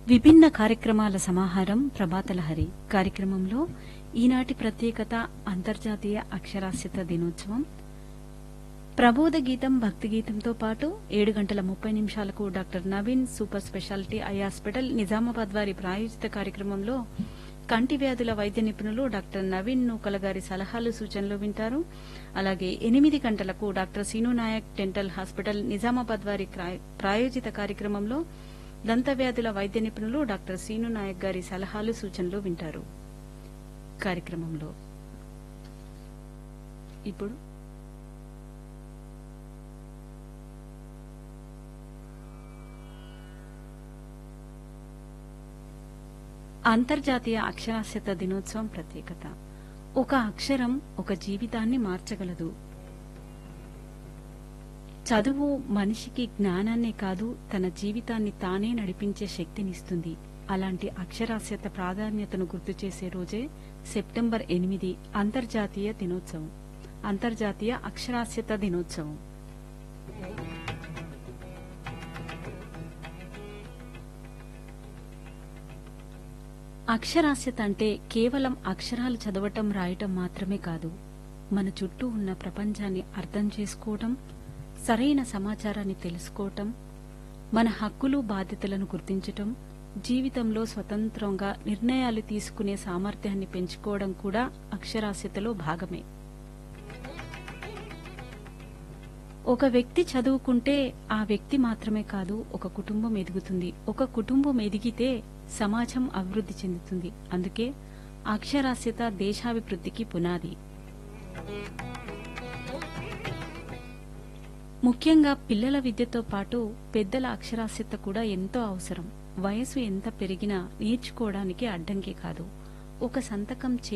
విభిన్న కార్యక్రమాల సమాహారం ప్రభాతలహరి కార్యక్రమంలో ఈనాటి ప్రత్యేకత అంతర్జాతీయ అక్షరాస్యత దినోత్సవం. ప్రబోధ గీతం భక్తి గీతంతో పాటు 7:30 doctor Naveen super speciality eye hospital Nizamabad వారి ప్రాయోజిత కార్యక్రమంలో కంటి వ్యాధుల వైద్య నిపుణులు డాక్టర్ నవీన్ నూకల గారి సలహాలు సూచనలు వింటారు. అలాగే 8 doctor scene Naik dental hospital Nizamabad వారి ప్రాయోజిత కార్యక్రమంలో దంత వ్యాధుల వైద్య నిపుణులు డాక్టర్ సీను నాయక్ గారి సలహాలు సూచనలు వింటారు. కార్యక్రమంలో ఇప్పుడు అంతర్జాతీయ అక్షరాస్యత దినోత్సవం ప్రత్యేకత. ఒక అక్షరం ఒక జీవితాన్ని మార్చగలదు. చదువు మనిషికి జ్ఞానాన్నే కాదు, తన జీవితాన్ని తానే నడిపించే శక్తినిస్తుంది. అలాంటి అక్షరాస్యత ప్రాధాన్యతను గుర్తు చేసే రోజే సెప్టెంబర్ 8 అంతర్జాతీయ దినోత్సవం, అంతర్జాతీయ అక్షరాస్యత దినోత్సవం. అక్షరాస్యత అంటే కేవలం అక్షరాలు చదవటం రాయటం మాత్రమే కాదు, మన చుట్టూ ఉన్న ప్రపంచాన్ని అర్థం చేసుకోవటం, సరైన సమాచారాన్ని తెలుసుకోవటం, మన హక్కులు బాధ్యతలను గుర్తించటం, జీవితంలో స్వతంత్రంగా నిర్ణయాలు తీసుకునే సామర్థ్యాన్ని పెంచుకోవడం కూడా అక్షరాస్యతలో భాగమే. ఒక వ్యక్తి చదువుకుంటే ఆ వ్యక్తి మాత్రమే కాదు, ఒక కుటుంబం ఎదుగుతుంది. ఒక కుటుంబం ఎదిగితే సమాజం అభివృద్ధి చెందుతుంది. అందుకే అక్షరాస్యత దేశాభివృద్ధికి పునాది. ముఖ్యంగా పిల్లల విద్యతో పాటు పెద్దల అక్షరాస్యత కూడా ఎంతో అవసరం. వయసు ఎంత పెరిగినా నేర్చుకోవడానికి అడ్డంకి కాదు. ఒక సంతకం